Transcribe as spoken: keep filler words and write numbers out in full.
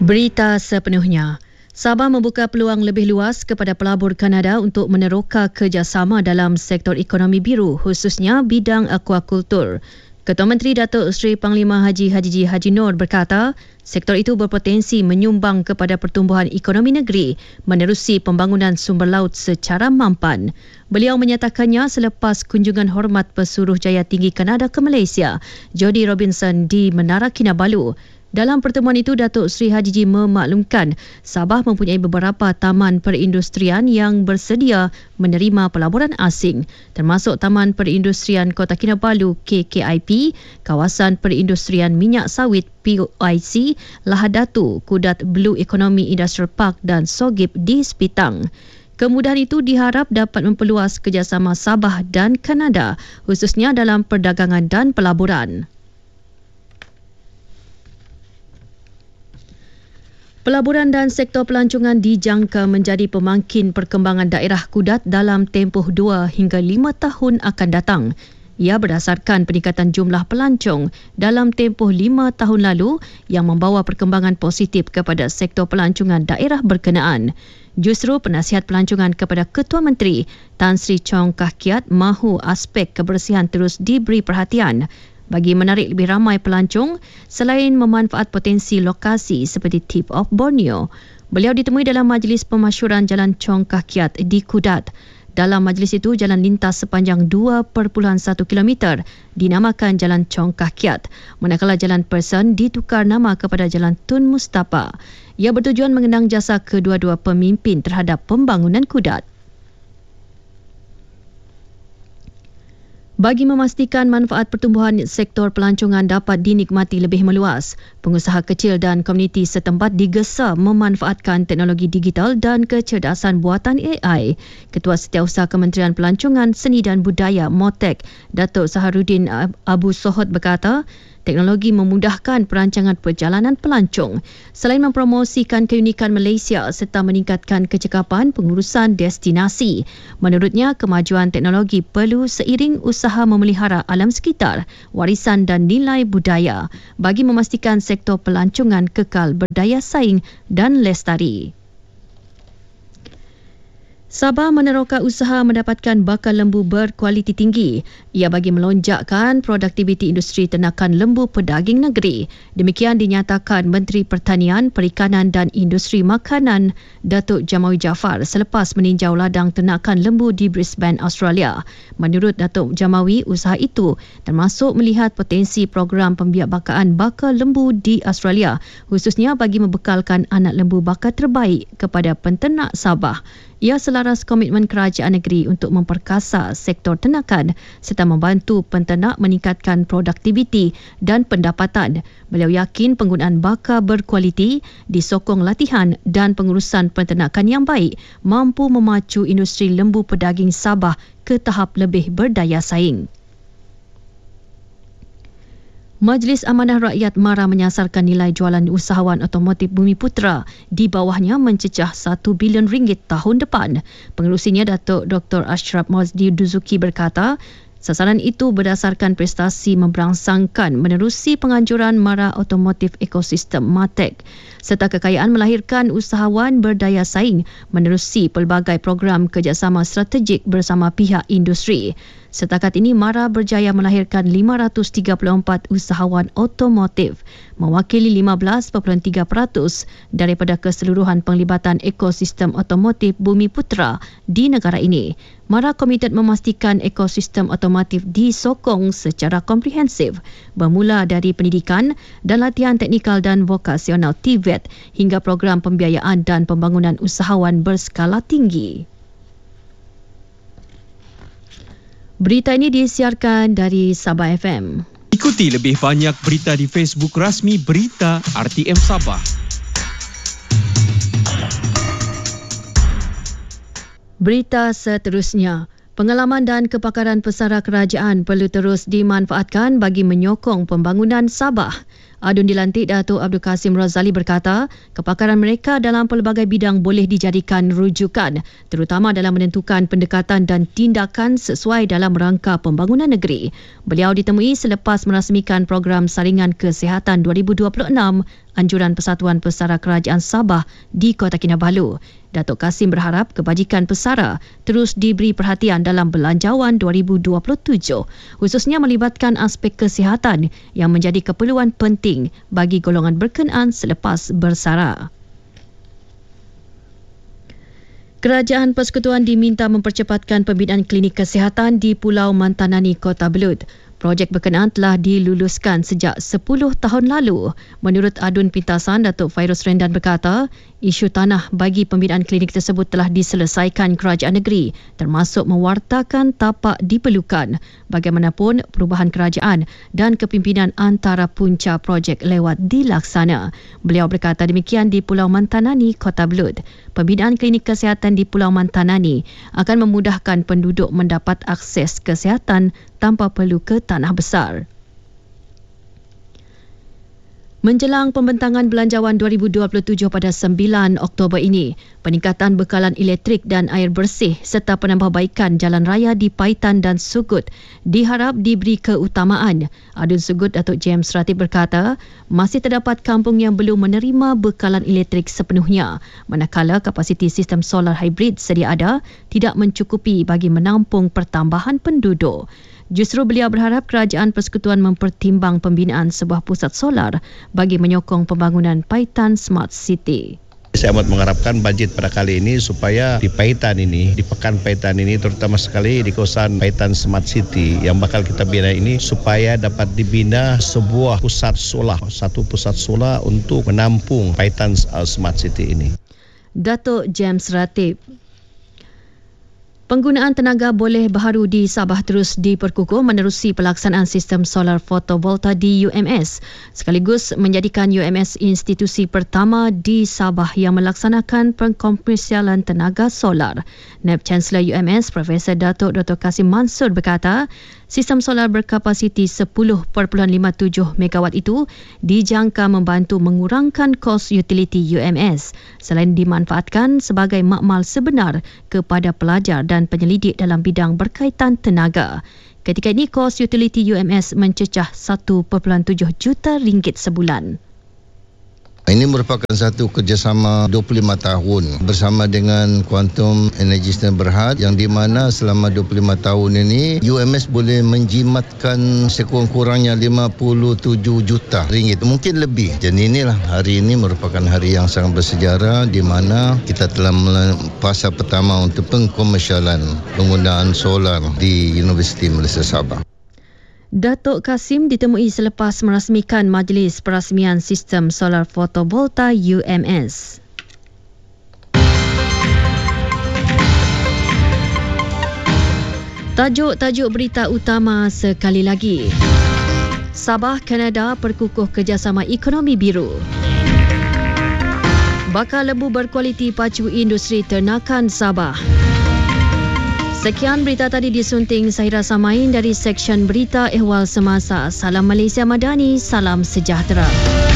Berita sepenuhnya. Sabah membuka peluang lebih luas kepada pelabur Kanada untuk meneroka kerjasama dalam sektor ekonomi biru, khususnya bidang akuakultur. Ketua Menteri Datuk Seri Panglima Haji Hajiji Haji Noor berkata, sektor itu berpotensi menyumbang kepada pertumbuhan ekonomi negeri menerusi pembangunan sumber laut secara mampan. Beliau menyatakannya selepas kunjungan hormat Pesuruhjaya Tinggi Kanada ke Malaysia, Jody Robinson di Menara Kinabalu. Dalam pertemuan itu, Datuk Seri Hajiji memaklumkan Sabah mempunyai beberapa taman perindustrian yang bersedia menerima pelaburan asing, termasuk Taman Perindustrian Kota Kinabalu K K I P, Kawasan Perindustrian Minyak Sawit P I C, Lahad Datu, Kudat Blue Economy Industrial Park dan Sogip di Sepitang. Kemudahan itu diharap dapat memperluas kerjasama Sabah dan Kanada, khususnya dalam perdagangan dan pelaburan. Pelaburan dan sektor pelancongan dijangka menjadi pemangkin perkembangan daerah Kudat dalam tempoh dua hingga lima tahun akan datang. Ia berdasarkan peningkatan jumlah pelancong dalam tempoh lima tahun lalu yang membawa perkembangan positif kepada sektor pelancongan daerah berkenaan. Justru penasihat pelancongan kepada Ketua Menteri Tan Sri Chong Kah Kiat mahu aspek kebersihan terus diberi perhatian bagi menarik lebih ramai pelancong selain memanfaat potensi lokasi seperti Tip of Borneo. Beliau ditemui dalam majlis pemasyuran Jalan Chong Kah Kiat di Kudat. Dalam majlis itu, jalan lintas sepanjang dua perpuluhan satu kilometer dinamakan Jalan Chong Kah Kiat, manakala Jalan Person ditukar nama kepada Jalan Tun Mustapa. Ia bertujuan mengenang jasa kedua-dua pemimpin terhadap pembangunan Kudat. Bagi memastikan manfaat pertumbuhan sektor pelancongan dapat dinikmati lebih meluas, pengusaha kecil dan komuniti setempat digesa memanfaatkan teknologi digital dan kecerdasan buatan A I. Ketua Setiausaha Kementerian Pelancongan, Seni dan Budaya Motek, Datuk Saharuddin Abu Sohod berkata, teknologi memudahkan perancangan perjalanan pelancong selain mempromosikan keunikan Malaysia serta meningkatkan kecekapan pengurusan destinasi. Menurutnya, kemajuan teknologi perlu seiring usaha memelihara alam sekitar, warisan dan nilai budaya bagi memastikan sektor pelancongan kekal berdaya saing dan lestari. Sabah meneroka usaha mendapatkan bakal lembu berkualiti tinggi. Ia bagi melonjakkan produktiviti industri ternakan lembu pedaging negeri. Demikian dinyatakan Menteri Pertanian, Perikanan dan Industri Makanan Datuk Jamawi Jaafar selepas meninjau ladang ternakan lembu di Brisbane, Australia. Menurut Datuk Jamawi, usaha itu termasuk melihat potensi program pembiakbakaan bakal lembu di Australia, khususnya bagi membekalkan anak lembu bakal terbaik kepada penternak Sabah. Ia selaras komitmen kerajaan negeri untuk memperkasa sektor ternakan serta membantu penternak meningkatkan produktiviti dan pendapatan. Beliau yakin penggunaan bakar berkualiti, disokong latihan dan pengurusan penternakan yang baik mampu memacu industri lembu pedaging Sabah ke tahap lebih berdaya saing. Majlis Amanah Rakyat MARA menyasarkan nilai jualan usahawan otomotif Bumiputra di bawahnya mencecah satu bilion ringgit tahun depan. Pengerusinya Datuk Doktor Ashraf Mazdi Duzuki berkata, sasaran itu berdasarkan prestasi memberangsangkan menerusi penganjuran MARA Otomotif Ekosistem MATEK serta kekayaan melahirkan usahawan berdaya saing menerusi pelbagai program kerjasama strategik bersama pihak industri. Setakat ini, MARA berjaya melahirkan lima ratus tiga puluh empat usahawan otomotif, mewakili lima belas perpuluhan tiga peratus daripada keseluruhan penglibatan ekosistem otomotif Bumiputra di negara ini. MARA komited memastikan ekosistem otomotif disokong secara komprehensif, bermula dari pendidikan dan latihan teknikal dan vokasional T V E T hingga program pembiayaan dan pembangunan usahawan berskala tinggi. Berita ini disiarkan dari Sabah F M. Ikuti lebih banyak berita di Facebook rasmi Berita R T M Sabah. Berita seterusnya. Pengalaman dan kepakaran pesara kerajaan perlu terus dimanfaatkan bagi menyokong pembangunan Sabah. Adun dilantik Datuk Abdul Kasim Razali berkata, kepakaran mereka dalam pelbagai bidang boleh dijadikan rujukan, terutama dalam menentukan pendekatan dan tindakan sesuai dalam rangka pembangunan negeri. Beliau ditemui selepas merasmikan program Saringan Kesihatan dua ribu dua puluh enam Anjuran Persatuan Pesara Kerajaan Sabah di Kota Kinabalu. Datuk Kasim berharap kebajikan pesara terus diberi perhatian dalam Belanjawan dua ribu dua puluh tujuh, khususnya melibatkan aspek kesihatan yang menjadi keperluan penting bagi golongan berkenaan selepas bersara. Kerajaan Persekutuan diminta mempercepatkan pembinaan klinik kesihatan di Pulau Mantanani, Kota Belud. Projek berkenaan telah diluluskan sejak sepuluh tahun lalu. Menurut Adun Pintasan, Datuk Fairuz Rendan berkata, isu tanah bagi pembinaan klinik tersebut telah diselesaikan kerajaan negeri, termasuk mewartakan tapak diperlukan. Bagaimanapun, perubahan kerajaan dan kepimpinan antara punca projek lewat dilaksana. Beliau berkata demikian di Pulau Mantanani, Kota Belud. Pembinaan klinik kesihatan di Pulau Mantanani akan memudahkan penduduk mendapat akses kesihatan tanpa perlu ke tanah besar. Menjelang pembentangan Belanjawan dua ribu dua puluh tujuh pada sembilan Oktober ini, peningkatan bekalan elektrik dan air bersih serta penambahbaikan jalan raya di Paitan dan Sugut diharap diberi keutamaan. Adun Sugut Datuk James Ratib berkata, masih terdapat kampung yang belum menerima bekalan elektrik sepenuhnya, manakala kapasiti sistem solar hybrid sedia ada tidak mencukupi bagi menampung pertambahan penduduk. Justru beliau berharap Kerajaan Persekutuan mempertimbang pembinaan sebuah pusat solar bagi menyokong pembangunan Paitan Smart City. Saya amat mengharapkan bajet pada kali ini supaya di Paitan ini, di Pekan Paitan ini, terutama sekali di kawasan Paitan Smart City yang bakal kita bina ini, supaya dapat dibina sebuah pusat solar, satu pusat solar untuk menampung Paitan Smart City ini. Datuk James Ratib. Penggunaan tenaga boleh baharu di Sabah terus diperkukuh menerusi pelaksanaan sistem solar fotovolta di U M S, sekaligus menjadikan U M S institusi pertama di Sabah yang melaksanakan pengkomersialan tenaga solar. Naib Chancellor U M S Profesor Datuk Doktor Kasim Mansur berkata, sistem solar berkapasiti sepuluh perpuluhan lima tujuh megawatt itu dijangka membantu mengurangkan kos utiliti U M S selain dimanfaatkan sebagai makmal sebenar kepada pelajar dan penyelidik dalam bidang berkaitan tenaga. Ketika ini, kos utiliti U M S mencecah satu perpuluhan tujuh juta ringgit sebulan. Ini merupakan satu kerjasama dua puluh lima tahun bersama dengan Quantum Energy Standard Berhad, yang di mana selama dua puluh lima tahun ini U M S boleh menjimatkan sekurang-kurangnya lima puluh tujuh juta ringgit, mungkin lebih. Dan inilah hari ini merupakan hari yang sangat bersejarah di mana kita telah fasa pertama untuk pengkomersialan penggunaan solar di Universiti Malaysia Sabah. Datuk Kasim ditemui selepas merasmikan Majlis Perasmian Sistem Solar Fotovolta U M S. Tajuk-tajuk berita utama sekali lagi. Sabah Kanada perkukuh kerjasama ekonomi biru. Bakar lembu berkualiti pacu industri ternakan Sabah. Sekian berita tadi disunting Sahira Samain dari Seksyen Berita Ehwal Semasa. Salam Malaysia Madani, salam sejahtera.